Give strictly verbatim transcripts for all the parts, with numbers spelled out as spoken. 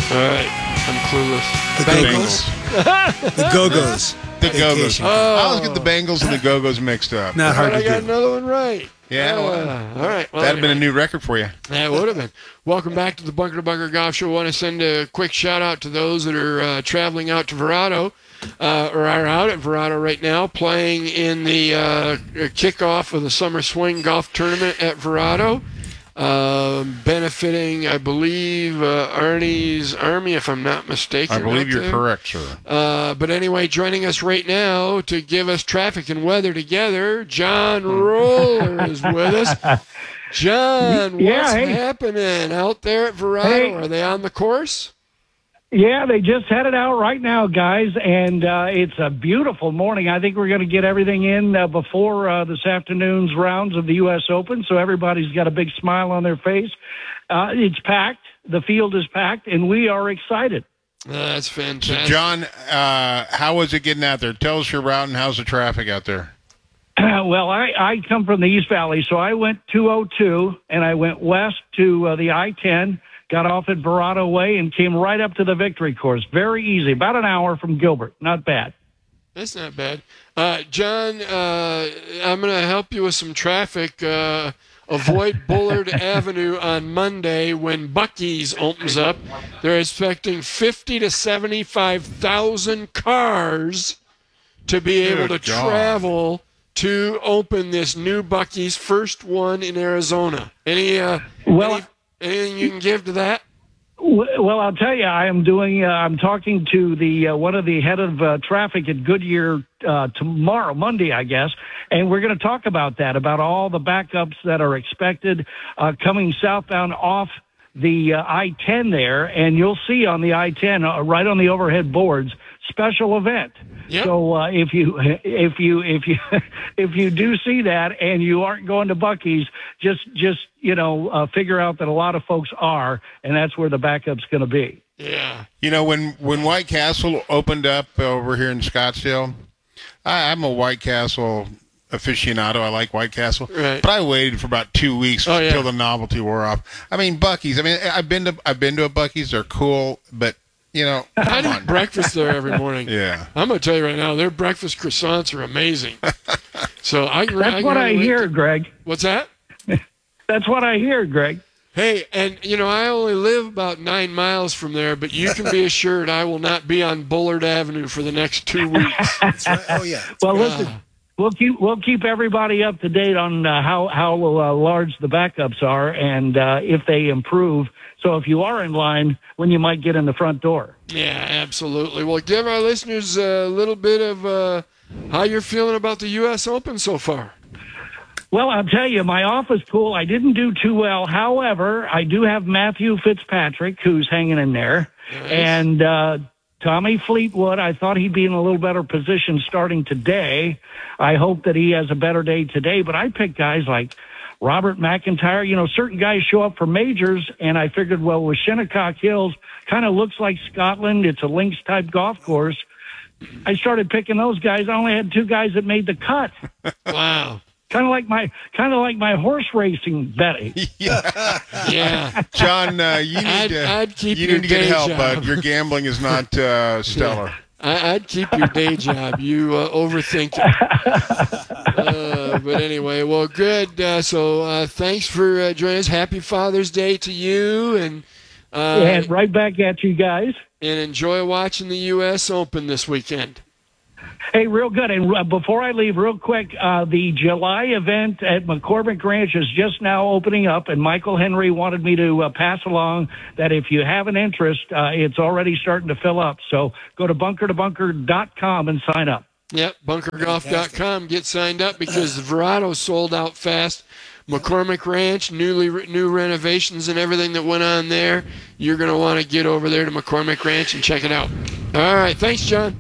All right, I'm clueless. The Go-Go's. The Go-Go's. The Go-Go's. Oh. I always get the Bengals and the Go-Go's mixed up. Not hard I to got do. another one right. Yeah, well, Uh, all right. Well, that'd have been a anyway. new record for you. That would have been. Welcome back to the Bunker to Bunker Golf Show. I want to send a quick shout out to those that are uh, traveling out to Verrado, uh, or are out at Verrado right now, playing in the uh, kickoff of the Summer Swing Golf Tournament at Verrado. Uh, benefiting, I believe, uh, Arnie's Army, if I'm not mistaken. I believe right you're there. correct, sir. Uh, but anyway, joining us right now to give us traffic and weather together, John Roller is with us. John, Yeah, what's hey. happening out there at Verrado? Hey. Are they on the course? Yeah, they just headed out right now, guys, and uh, it's a beautiful morning. I think we're going to get everything in uh, before uh, this afternoon's rounds of the U S Open, so everybody's got a big smile on their face. Uh, it's packed. The field is packed, and we are excited. Uh, that's So, fantastic. John, uh, how was it getting out there? Tell us your route and how's the traffic out there? Well, I, I come from the East Valley, so I went two oh two, and I went west to uh, the I ten, got off at Verrado Way, and came right up to the Victory Course. Very easy, about an hour from Gilbert. Not bad. That's not bad. Uh, John, uh, I'm going to help you with some traffic. Uh, avoid Bullard Avenue on Monday when Buc-ee's opens up. They're expecting fifty to seventy-five thousand cars to be able to Good God. travel to open this new Buc-ee's, first one in Arizona. Any, uh, Well, any, anything you can give to that? Well, I'll tell you, I am doing. Uh, I'm talking to the uh, one of the head of uh, traffic at Goodyear uh, tomorrow, Monday, I guess, and we're going to talk about that, about all the backups that are expected uh, coming southbound off the uh, I ten there, and you'll see on the I ten uh, right on the overhead boards, special event. Yep. So uh, if you if you if you if you do see that and you aren't going to Buc-ee's, just just you know uh, figure out that a lot of folks are, and that's where the backup's going to be. Yeah. You know, when, when White Castle opened up over here in Scottsdale, I, I'm a White Castle aficionado. I like White Castle. Right. But I waited for about two weeks Oh, yeah. until the novelty wore off. I mean, Buc-ee's. I mean, I've been to I've been to a Buc-ee's. They're cool, but you know, I come eat on. breakfast there every morning. Yeah. I'm going to tell you right now, their breakfast croissants are amazing. So I can That's I what can I relate hear, to- Greg. What's that? That's what I hear, Greg. Hey, and you know, I only live about nine miles from there, but you can be assured I will not be on Bullard Avenue for the next two weeks. That's right. Oh, yeah. Well, listen, we'll keep we'll keep everybody up to date on uh, how how uh, large the backups are and uh, if they improve. So if you are in line, when you might get in the front door. Yeah, absolutely. Well, give our listeners a little bit of uh, how you're feeling about the U S Open so far. Well, I'll tell you, my office pool, I didn't do too well. However, I do have Matthew Fitzpatrick, who's hanging in there, Nice. and uh, Tommy Fleetwood. I thought he'd be in a little better position starting today. I hope that he has a better day today, but I picked guys like Robert McIntyre. You know, certain guys show up for majors, and I figured, well, with Shinnecock Hills, kind of looks like Scotland. It's a links-type golf course. I started picking those guys. I only had two guys that made the cut. Wow. Kind of like my, kind of like my horse racing betting. Yeah. Yeah. John, uh, you need I'd- to I'd keep you your need to get day help, job. bud. Your gambling is not uh, stellar. I, I'd keep your day job. You uh, overthink it. Uh, but anyway, well, good. Uh, so uh, thanks for uh, joining us. Happy Father's Day to you, and uh, And right back at you guys. and enjoy watching the U S Open this weekend. Hey, real good. And uh, before I leave, real quick, uh, the July event at McCormick Ranch is just now opening up, and Michael Henry wanted me to uh, pass along that if you have an interest, uh, it's already starting to fill up. So go to bunker to bunker dot com and sign up. Yep, bunker golf dot com. Get signed up because the Verrado sold out fast. McCormick Ranch, newly new renovations and everything that went on there. You're going to want to get over there to McCormick Ranch and check it out. All right, thanks, John.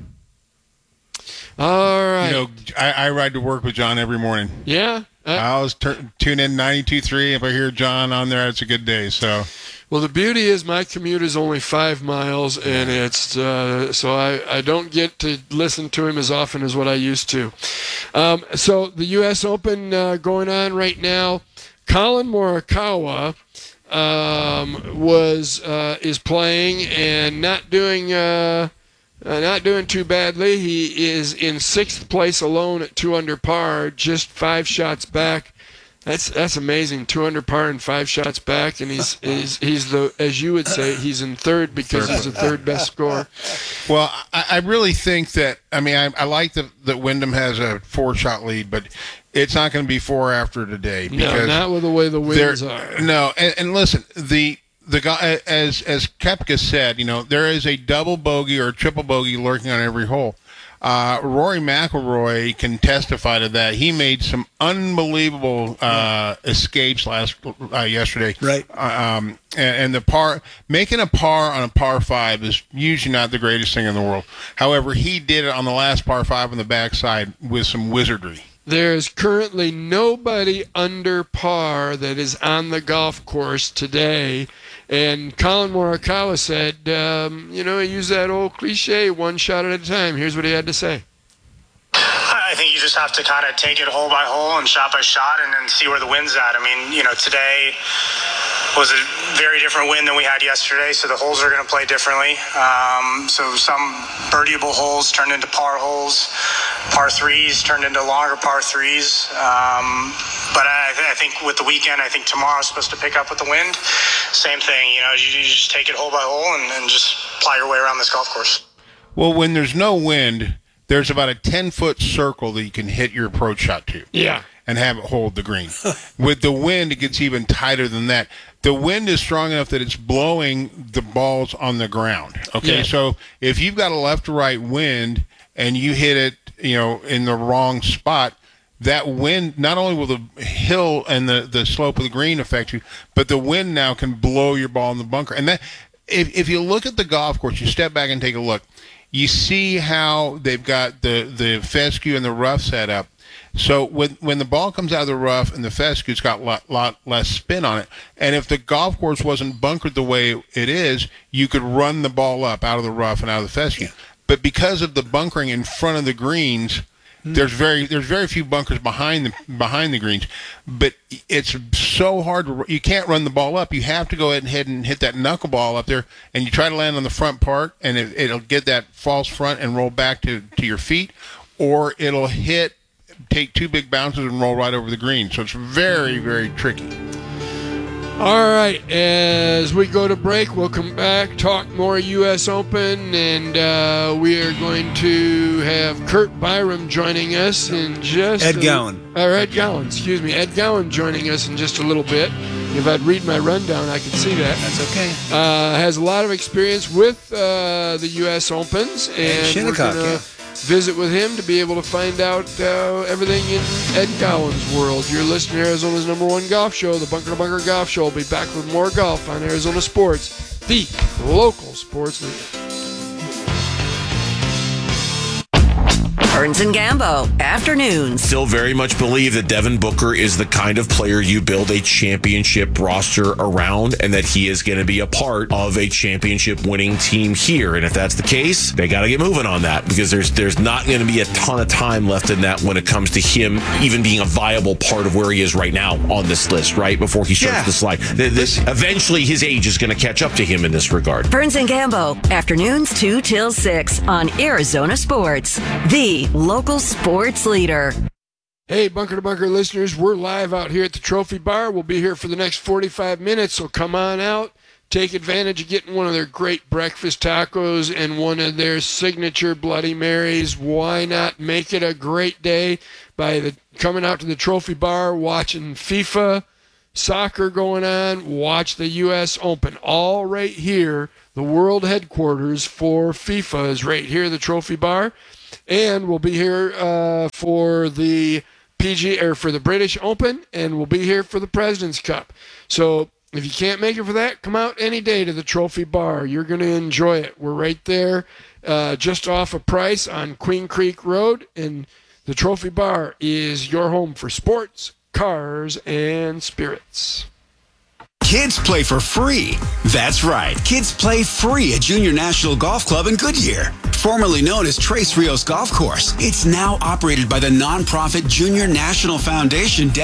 All right. You know, I, I ride to work with John every morning. Yeah. Uh, I always tur- tune in ninety-two point three. If I hear John on there, it's a good day. So well, the beauty is my commute is only five miles, and it's uh, so I, I don't get to listen to him as often as what I used to. Um, so the U S Open uh, going on right now. Colin Morikawa um, was uh, is playing and not doing uh, uh, not doing too badly. He is in sixth place alone at two under par, just five shots back. That's that's amazing. Two under par and five shots back, and he's he's he's the as you would say he's in third because he's the third best scorer. Well, I, I really think that I mean I, I like that that Wyndham has a four shot lead, but it's not going to be four after today. No, not with the way the winds are. No, and, and listen, the the guy as as Koepka said, you know, there is a double bogey or a triple bogey lurking on every hole. Uh, Rory McIlroy can testify to that. He made some unbelievable uh, escapes last uh, yesterday. Right. Uh, um, and, and the par making a par on a par five is usually not the greatest thing in the world. However, he did it on the last par five on the backside with some wizardry. There's currently nobody under par that is on the golf course today. And Colin Morikawa said, um, you know, he used that old cliche, one shot at a time. Here's what he had to say. I think you just have to kind of take it hole by hole and shot by shot and then see where the wind's at. I mean, you know, today was a very different wind than we had yesterday, so the holes are going to play differently. Um, so some birdieable holes turned into par holes, par threes turned into longer par threes. Um, but I, I think with the weekend, I think tomorrow's supposed to pick up with the wind. Same thing, you know, you, you just take it hole by hole and, and just ply your way around this golf course. Well, when there's no wind, there's about a ten-foot circle that you can hit your approach shot to. Yeah. And have it hold the green. With the wind, it gets even tighter than that. The wind is strong enough that it's blowing the balls on the ground. Okay, Yeah. so if you've got a left to right wind and you hit it, you know, in the wrong spot, that wind, not only will the hill and the, the slope of the green affect you, but the wind now can blow your ball in the bunker. And that, if if you look at the golf course, you step back and take a look, you see how they've got the, the fescue and the rough set up. So when when the ball comes out of the rough and the fescue, it's got a lot, lot less spin on it. And if the golf course wasn't bunkered the way it is, you could run the ball up out of the rough and out of the fescue. But because of the bunkering in front of the greens, there's very there's very few bunkers behind the behind the greens. But it's so hard to you can't run the ball up. You have to go ahead and hit and hit that knuckleball up there, and you try to land on the front part, and it, it'll get that false front and roll back to, to your feet, or it'll hit. Take two big bounces and roll right over the green. So it's very, very tricky. All right, as we go to break, we'll come back, talk more U S Open, and uh, we are going to have Kurt Byram joining us in just... Ed a, Gowan. Or Ed Gowan, excuse me. Ed Gowan joining us in just a little bit. If I'd read my rundown, I could see that. That's okay. Uh, has a lot of experience with uh, the U S Opens, and Shinnecock, we're going to... yeah. visit with him to be able to find out uh, everything in Ed Gowan's world. You're listening to Arizona's number one golf show, the Bunker to Bunker Golf Show. We'll be back with more golf on Arizona Sports, the local sports leader. Burns and Gambo, afternoons. Still very much believe that Devin Booker is the kind of player you build a championship roster around, and that he is going to be a part of a championship winning team here. And if that's the case, they got to get moving on that, because there's there's not going to be a ton of time left in that when it comes to him even being a viable part of where he is right now on this list, right? Before he starts Yeah. to slide. This, eventually his age is going to catch up to him in this regard. Burns and Gambo, afternoons two till six on Arizona Sports, the local sports leader. Hey, Bunker to Bunker listeners, we're live out here at the Trophy Bar. We'll be here for the next forty-five minutes, so come on out. Take advantage of getting one of their great breakfast tacos and one of their signature Bloody Marys. Why not make it a great day by the coming out to the Trophy Bar, watching FIFA, soccer going on, watch the U S Open, all right here. The world headquarters for FIFA is right here, the Trophy Bar. And we'll be here uh, for the P G or for the British Open, and we'll be here for the President's Cup. So if you can't make it for that, come out any day to the Trophy Bar. You're going to enjoy it. We're right there, uh, just off of Price on Queen Creek Road, and the Trophy Bar is your home for sports, cars, and spirits. Kids play for free. That's right. Kids play free at Junior National Golf Club in Goodyear, formerly known as Tres Rios Golf Course. It's now operated by the nonprofit Junior National Foundation.